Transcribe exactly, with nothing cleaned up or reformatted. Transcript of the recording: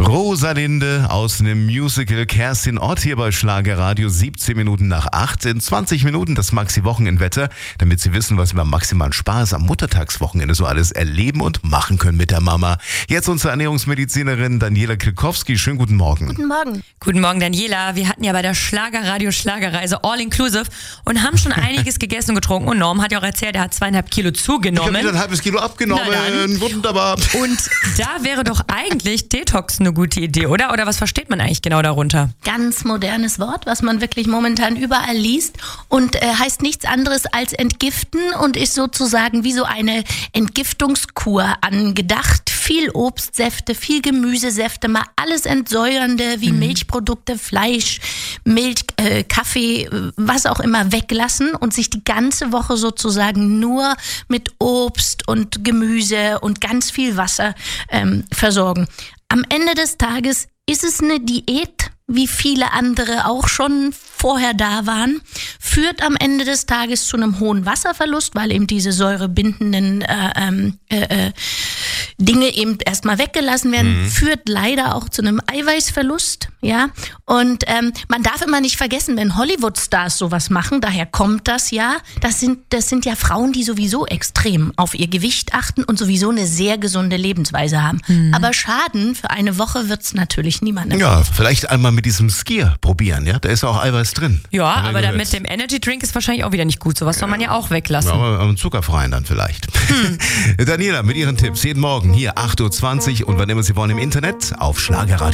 Rosalinde aus einem Musical, Kerstin Ott hier bei Schlagerradio, siebzehn Minuten nach acht. In zwanzig Minuten das Maxi-Wochenendwetter, damit Sie wissen, was wir am maximalen Spaß am Muttertagswochenende so alles erleben und machen können mit der Mama. Jetzt unsere Ernährungsmedizinerin Daniela Kilkowski. Schönen guten Morgen. Guten Morgen. Guten Morgen, Daniela. Wir hatten ja bei der Schlagerradio Schlagerreise All-Inclusive und haben schon einiges gegessen und getrunken. Und Norm hat ja auch erzählt, er hat zweieinhalb Kilo zugenommen. Ich habe wieder ein halbes Kilo abgenommen. Wunderbar. Und da wäre doch eigentlich Detox eine gute Idee, oder? Oder was versteht man eigentlich genau darunter? Ganz modernes Wort, was man wirklich momentan überall liest und äh, heißt nichts anderes als entgiften und ist sozusagen wie so eine Entgiftungskur angedacht. Viel Obstsäfte, viel Gemüsesäfte, mal alles Entsäuernde wie mhm. Milchprodukte, Fleisch, Milch, äh, Kaffee, was auch immer weglassen und sich die ganze Woche sozusagen nur mit Obst und Gemüse und ganz viel Wasser ähm, versorgen. Am Ende des Tages ist es eine Diät, wie viele andere auch schon vorher da waren, führt am Ende des Tages zu einem hohen Wasserverlust, weil eben diese säurebindenden äh, äh, Dinge eben erstmal weggelassen werden, mhm. führt leider auch zu einem Eiweißverlust, ja. Und ähm, man darf immer nicht vergessen, wenn Hollywood-Stars sowas machen, daher kommt das ja, das sind, das sind ja Frauen, die sowieso extrem auf ihr Gewicht achten und sowieso eine sehr gesunde Lebensweise haben. Mhm. Aber Schaden für eine Woche wird's natürlich niemandem. Ja, vielleicht einmal mit diesem Skier probieren, ja, da ist auch Eiweiß drin. Ja, aber da mit dem Energy Drink ist wahrscheinlich auch wieder nicht gut. Sowas soll man ja auch weglassen. Ja, aber einen zuckerfreien dann vielleicht. Hm. Daniela mit ihren Tipps jeden Morgen hier acht Uhr zwanzig und wann immer Sie wollen im Internet auf Schlagerradio.